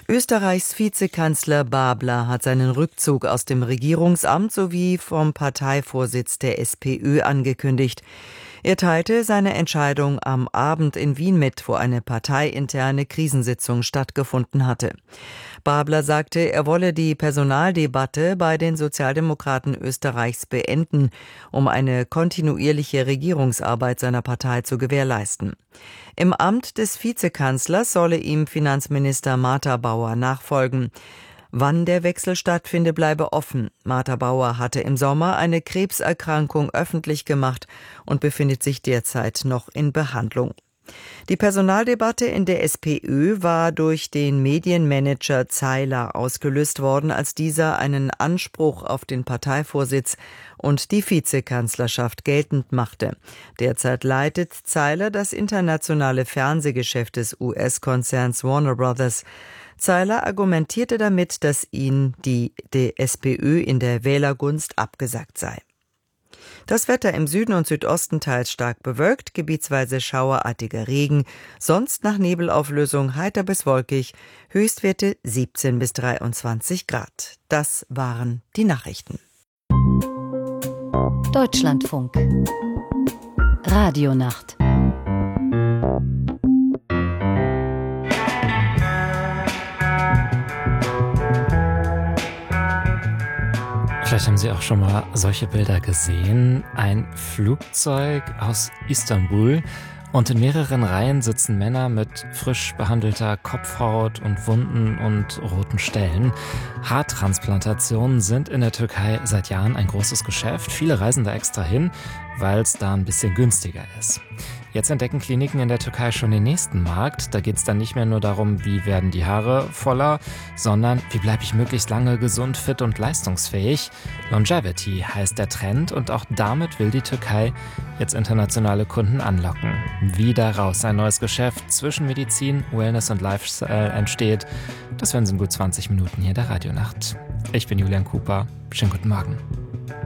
Österreichs Vizekanzler Babler hat seinen Rückzug aus dem Regierungsamt sowie vom Parteivorsitz der SPÖ angekündigt. Er teilte seine Entscheidung am Abend in Wien mit, wo eine parteiinterne Krisensitzung stattgefunden hatte. Babler sagte, er wolle die Personaldebatte bei den Sozialdemokraten Österreichs beenden, um eine kontinuierliche Regierungsarbeit seiner Partei zu gewährleisten. Im Amt des Vizekanzlers solle ihm Finanzminister Martha Bauer nachfolgen. Wann der Wechsel stattfinde, bleibe offen. Martha Bauer hatte im Sommer eine Krebserkrankung öffentlich gemacht und befindet sich derzeit noch in Behandlung. Die Personaldebatte in der SPÖ war durch den Medienmanager Zeiler ausgelöst worden, als dieser einen Anspruch auf den Parteivorsitz und die Vizekanzlerschaft geltend machte. Derzeit leitet Zeiler das internationale Fernsehgeschäft des US-Konzerns Warner Brothers. Zeiler argumentierte damit, dass ihn die SPÖ in der Wählergunst abgesagt sei. Das Wetter im Süden und Südosten teils stark bewölkt, gebietsweise schauerartiger Regen, sonst nach Nebelauflösung heiter bis wolkig, Höchstwerte 17 bis 23 Grad. Das waren die Nachrichten. Deutschlandfunk. Radionacht. Vielleicht haben Sie auch schon mal solche Bilder gesehen. Ein Flugzeug aus Istanbul und in mehreren Reihen sitzen Männer mit frisch behandelter Kopfhaut und Wunden und roten Stellen. Haartransplantationen sind in der Türkei seit Jahren ein großes Geschäft. Viele reisen da extra hin, weil es da ein bisschen günstiger ist. Jetzt entdecken Kliniken in der Türkei schon den nächsten Markt. Da geht es dann nicht mehr nur darum, wie werden die Haare voller, sondern wie bleibe ich möglichst lange gesund, fit und leistungsfähig. Longevity heißt der Trend und auch damit will die Türkei jetzt internationale Kunden anlocken. Wie daraus ein neues Geschäft zwischen Medizin, Wellness und Lifestyle entsteht, das hören Sie in gut 20 Minuten hier der Radionacht. Ich bin Julian Cooper. Schönen guten Morgen.